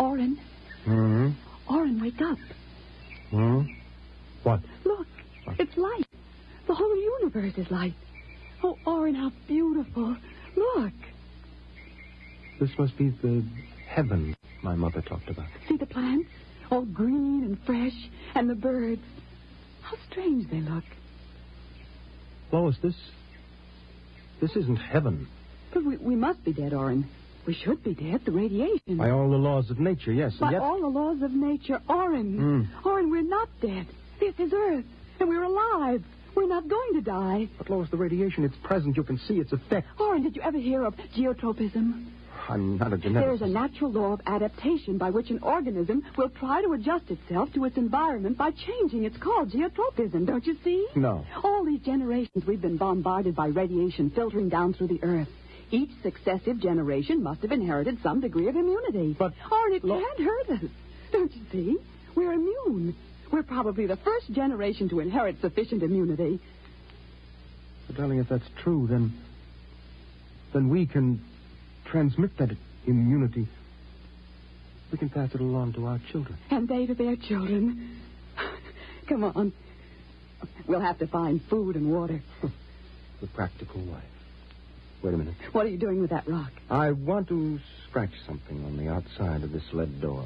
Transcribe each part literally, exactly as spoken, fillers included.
Oren. Hmm? Oren, wake up. Hmm? What? Look, What? it's light. The whole universe is light. Oh, Oren, how beautiful. Look. This must be the heaven my mother talked about. See the plants? All green and fresh. And the birds. How strange they look. Lois, this... This isn't heaven. But we, we must be dead, Oren. We should be dead. The radiation. By all the laws of nature, yes. And By yet... all the laws of nature. Oren. Mm. Oren, we're not dead. This is Earth. And we're alive. We're not going to die. But, Lois, the radiation, it's present. You can see its effect. Oren, did you ever hear of geotropism? I'm not a geneticist. There is a natural law of adaptation by which an organism will try to adjust itself to its environment by changing. It's called geotropism, don't you see? No. All these generations we've been bombarded by radiation filtering down through the Earth. Each successive generation must have inherited some degree of immunity. But... Or it Lo- can't hurt us. Don't you see? We're immune. We're probably the first generation to inherit sufficient immunity. But, darling, if that's true, then... Then we can transmit that immunity. We can pass it along to our children. And they to their children. Come on. We'll have to find food and water. The practical wife. Wait a minute. What are you doing with that rock? I want to scratch something on the outside of this lead door.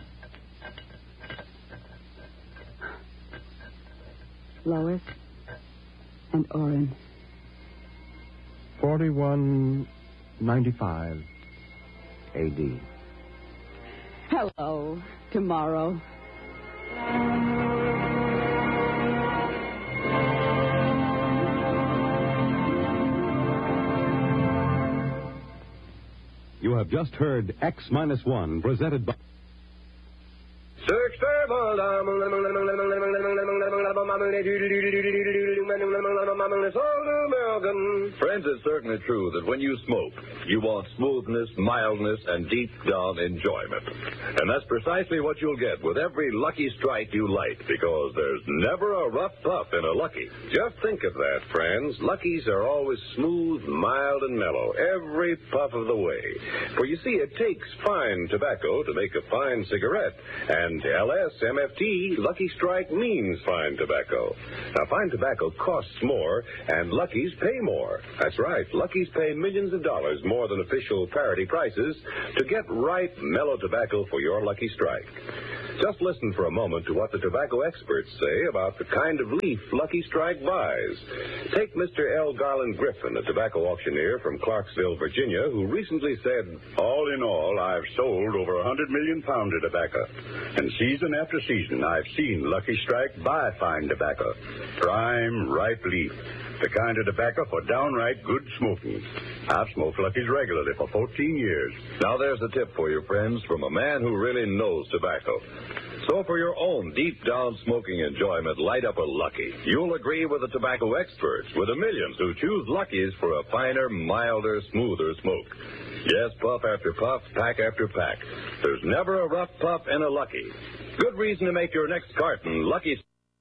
Lois and Oren. forty-one ninety-five A D. Hello, tomorrow. You have just heard X Minus One, presented by... Friends, it's certainly true that when you smoke, you want smoothness, mildness, and deep down enjoyment. And that's precisely what you'll get with every Lucky Strike you light, because there's never a rough puff in a Lucky. Just think of that, friends. Luckies are always smooth, mild, and mellow, every puff of the way. For you see, it takes fine tobacco to make a fine cigarette. And L S M F T, Lucky Strike means fine tobacco. Now, fine tobacco costs more, and Luckies pay more. That's right. Luckies pay millions of dollars more than official parity prices to get ripe, mellow tobacco for your Lucky Strike. Just listen for a moment to what the tobacco experts say about the kind of leaf Lucky Strike buys. Take Mister L. Garland Griffin, a tobacco auctioneer from Clarksville, Virginia, who recently said, "All in all, I've sold over one hundred million pounds of tobacco. And season after season, I've seen Lucky Strike buy fine tobacco. Prime, ripe leaf. The kind of tobacco for downright good smoking. I've smoked Luckies regularly for fourteen years. Now there's a tip for you, friends, from a man who really knows tobacco. So for your own deep-down smoking enjoyment, light up a Lucky. You'll agree with the tobacco experts, with the millions who choose Luckies for a finer, milder, smoother smoke. Yes, puff after puff, pack after pack. There's never a rough puff in a Lucky. Good reason to make your next carton Lucky.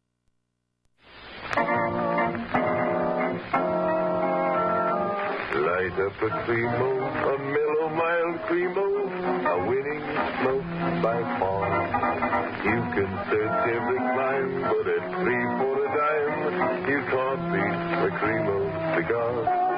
Light up a Cremo, a mellow, mild Cremo, a winning smoke by far. You can search every clime, but at three for a dime, you can't beat a Cremo cigar.